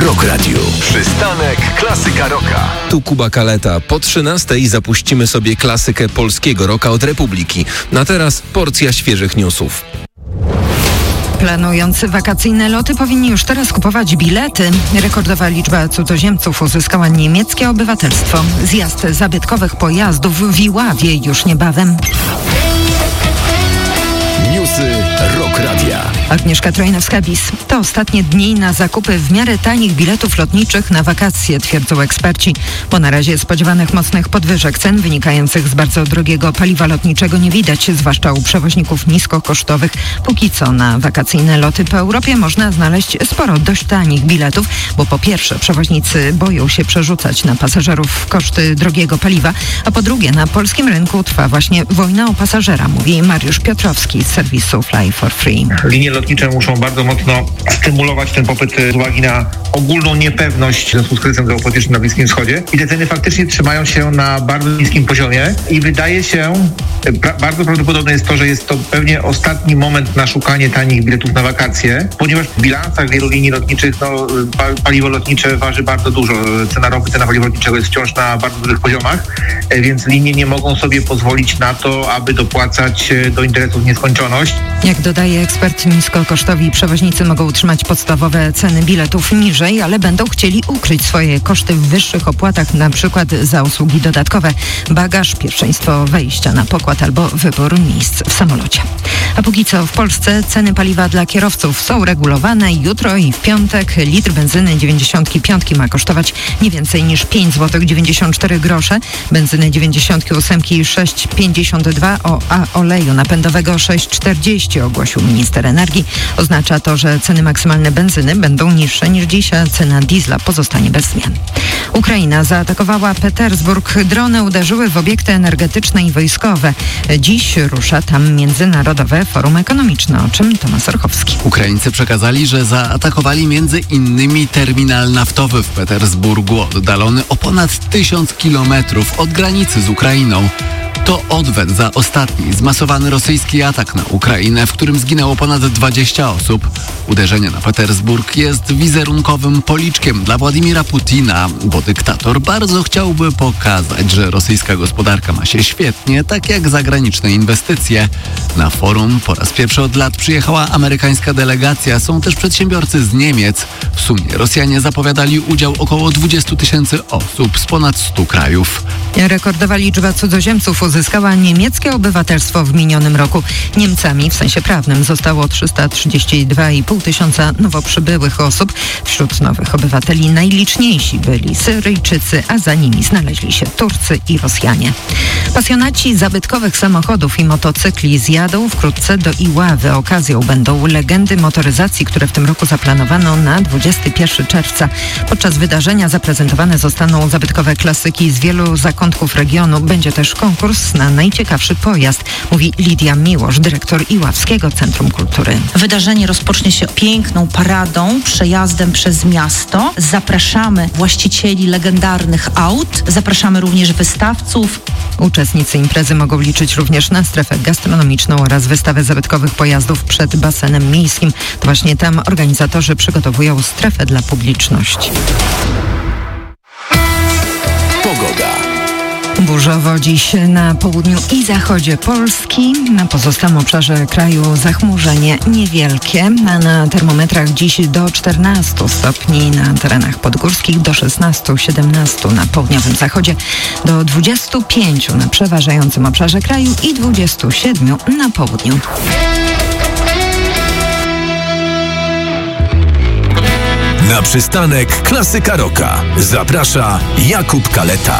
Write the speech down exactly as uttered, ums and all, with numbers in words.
Rock Radio. Przystanek Klasyka Rocka. Tu Kuba Kaleta. Po trzynastej zapuścimy sobie klasykę polskiego rocka od Republiki. Na teraz porcja świeżych newsów. Planujący wakacyjne loty powinni już teraz kupować bilety. Rekordowa liczba cudzoziemców uzyskała niemieckie obywatelstwo. Zjazd zabytkowych pojazdów w Iławie już niebawem. Newsy Rock Radia. Agnieszka Trojnowska-Bis. To ostatnie dni na zakupy w miarę tanich biletów lotniczych na wakacje, twierdzą eksperci. Bo na razie spodziewanych mocnych podwyżek cen wynikających z bardzo drogiego paliwa lotniczego nie widać, zwłaszcza u przewoźników niskokosztowych. Póki co na wakacyjne loty po Europie można znaleźć sporo dość tanich biletów, bo po pierwsze przewoźnicy boją się przerzucać na pasażerów koszty drogiego paliwa, a po drugie na polskim rynku trwa właśnie wojna o pasażera, mówi Mariusz Piotrowski z serwisu Fly for Free. Linie lotnicze muszą bardzo mocno stymulować ten popyt z uwagi na ogólną niepewność w związku z kryzysem geopolitycznym na Bliskim Wschodzie i te ceny faktycznie trzymają się na bardzo niskim poziomie i wydaje się, pra- bardzo prawdopodobne jest to, że jest to pewnie ostatni moment na szukanie tanich biletów na wakacje, ponieważ w bilansach wielu linii lotniczych no, pa- paliwo lotnicze waży bardzo dużo. Cena ropy, cena paliwa lotniczego jest wciąż na bardzo dużych poziomach, więc linie nie mogą sobie pozwolić na to, aby dopłacać do interesów w nieskończoność. Jak dodaje ekspert, niskokosztowi przewoźnicy mogą utrzymać podstawowe ceny biletów niżej, ale będą chcieli ukryć swoje koszty w wyższych opłatach, na przykład za usługi dodatkowe, bagaż, pierwszeństwo wejścia na pokład albo wybór miejsc w samolocie. A póki co w Polsce ceny paliwa dla kierowców są regulowane. Jutro i w piątek litr benzyny dziewięćdziesiąt pięć ma kosztować nie więcej niż pięć złotych dziewięćdziesiąt cztery grosze, benzyny dziewięćdziesiąt osiem sześć pięćdziesiąt dwa, a oleju napędowego sześć czterdzieści, ogłosił minister energii. Oznacza to, że ceny maksymalne benzyny będą niższe niż dziś, a cena diesla pozostanie bez zmian. Ukraina zaatakowała Petersburg. Drony uderzyły w obiekty energetyczne i wojskowe. Dziś rusza tam Międzynarodowe Forum Ekonomiczne, o czym Tomasz Orchowski. Ukraińcy przekazali, że zaatakowali między innymi terminal naftowy w Petersburgu, oddalony o ponad tysiąc kilometrów od granicy z Ukrainą. To odwet za ostatni zmasowany rosyjski atak na Ukrainę, w którym zginęło ponad dwadzieścia osób. Uderzenie na Petersburg jest wizerunkowym policzkiem dla Władimira Putina, bo dyktator bardzo chciałby pokazać, że rosyjska gospodarka ma się świetnie, tak jak zagraniczne inwestycje. Na forum po raz pierwszy od lat przyjechała amerykańska delegacja, są też przedsiębiorcy z Niemiec. W sumie Rosjanie zapowiadali udział około dwudziestu tysięcy osób z ponad stu krajów. Rekordowa liczba cudzoziemców uzyskała niemieckie obywatelstwo w minionym roku. Niemcami w sensie prawnym zostało trzysta trzydzieści dwa i pół tysiąca nowo przybyłych osób. Wśród nowych obywateli najliczniejsi byli Syryjczycy, a za nimi znaleźli się Turcy i Rosjanie. Pasjonaci zabytkowych samochodów i motocykli zjadą wkrótce do Iławy. Okazją będą legendy motoryzacji, które w tym roku zaplanowano na dwudziestego pierwszego czerwca. Podczas wydarzenia zaprezentowane zostaną zabytkowe klasyki z wielu zakątków regionu. Będzie też konkurs na najciekawszy pojazd, mówi Lidia Miłosz, dyrektor Iławskiego Centrum Kultury. Wydarzenie rozpocznie się piękną paradą, przejazdem przez miasto. Zapraszamy właścicieli legendarnych aut, zapraszamy również wystawców. Uczestnicy imprezy mogą liczyć również na strefę gastronomiczną oraz wystawę zabytkowych pojazdów przed basenem miejskim. To właśnie tam organizatorzy przygotowują strefę dla publiczności. Pogoda. Burzowo dziś na południu i zachodzie Polski. Na pozostałym obszarze kraju zachmurzenie niewielkie, a na termometrach dziś do czternastu stopni na terenach podgórskich, do szesnastu siedemnastu na południowym zachodzie, do dwudziestu pięciu na przeważającym obszarze kraju i dwudziestu siedmiu na południu. Na przystanek Klasyka Rocka zaprasza Jakub Kaleta.